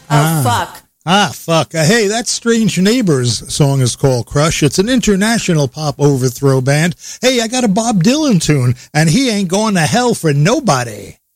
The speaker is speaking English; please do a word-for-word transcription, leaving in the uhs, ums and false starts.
ah. fuck. Ah, fuck. Uh, hey, that Strange Neighbors song is called Crush. It's an international pop overthrow band. Hey, I got a Bob Dylan tune, and he ain't going to hell for nobody.